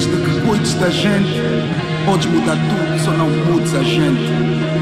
Desde que cuides da gente, podes mudar tudo, só não mudes a gente.